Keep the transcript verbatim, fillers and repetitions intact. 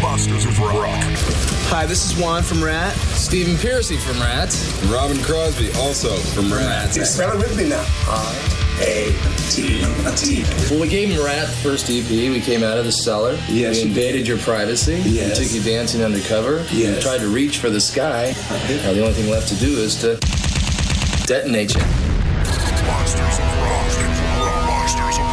Monsters of Rock. Hi, this is Juan from Rat. Stephen Piercy from Rat. Robin Crosby, also from Rat. Spell it with me now. R A T T. When we gave him Rat, the first E P, we came out of the cellar. Yes. We invaded your privacy. Yes. We took you dancing undercover. Yes. We tried to reach for the sky. Now the only thing left to do is to detonate you. Monsters of Rock. Monsters of